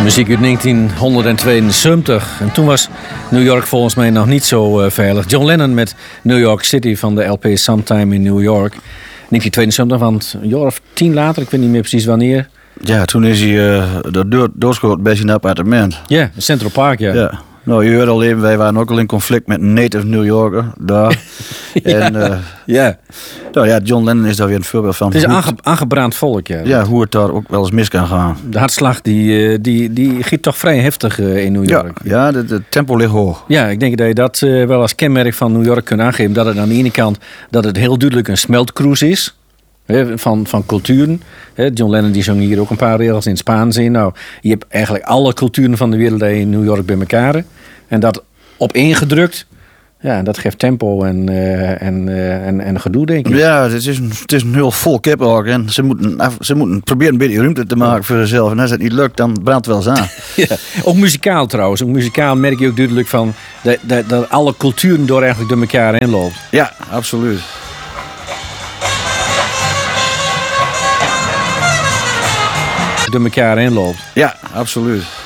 Muziek uit 1972. En toen was New York volgens mij nog niet zo veilig. John Lennon met New York City van de LP Sometime in New York. 1972, want een jaar of 10 later, ik weet niet meer precies wanneer. Ja, toen is hij doodgeschoten bij zijn appartement. Ja, Central Park, ja. Nou, je hoort al even, wij waren ook al in conflict met een native New Yorker daar. Ja. Nou ja, John Lennon is daar weer een voorbeeld van. Het is aangebraand volk, ja. Ja, hoe het daar ook wel eens mis kan gaan. De hartslag die giet toch vrij heftig in New York. Ja, de tempo ligt hoog. Ja, ik denk dat je dat wel als kenmerk van New York kunt aangeven. Dat het aan de ene kant dat het heel duidelijk een smeltkroes is. Van culturen. John Lennon die zong hier ook een paar regels in het Spaans in. Nou, je hebt eigenlijk alle culturen van de wereld in New York bij elkaar. En dat opeengedrukt. Ja, dat geeft tempo en gedoe, denk ik. Ja, het is een heel vol kip ook. En ze moeten proberen een beetje ruimte te maken voor zichzelf. En als het niet lukt, dan brandt het wel eens aan. Ja, ook muzikaal trouwens. Ook muzikaal merk je ook duidelijk van dat alle culturen door eigenlijk door elkaar heen loopt. Ja, absoluut. Door elkaar heen loopt. Ja, absoluut.